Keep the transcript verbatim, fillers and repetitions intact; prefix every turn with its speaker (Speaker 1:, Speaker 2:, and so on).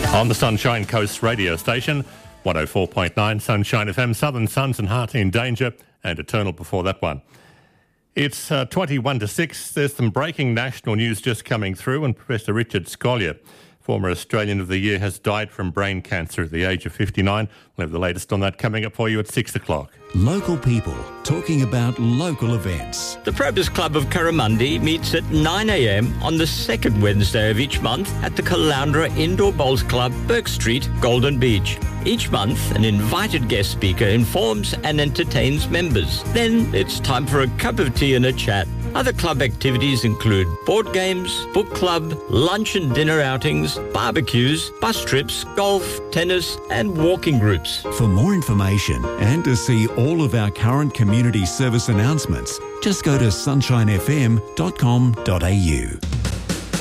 Speaker 1: On the Sunshine Coast radio station, one oh four point nine Sunshine F M, Southern Suns and Heart in Danger, and Eternal before that one. It's uh, twenty-one to six. There's some breaking national news just coming through, and Professor Richard Scolyer, former Australian of the Year, has died from brain cancer at the age of fifty-nine. We'll have the latest on that coming up for you at six o'clock.
Speaker 2: Local people talking about local events.
Speaker 3: The Probus Club of Curramundi meets at nine a m on the second Wednesday of each month at the Caloundra Indoor Bowls Club, Burke Street, Golden Beach. Each month, an invited guest speaker informs and entertains members. Then it's time for a cup of tea and a chat. Other club activities include board games, book club, lunch and dinner outings, barbecues, bus trips, golf, tennis and walking groups.
Speaker 2: For more information and to see all of our current community service announcements, just go to sunshine f m dot com dot a u.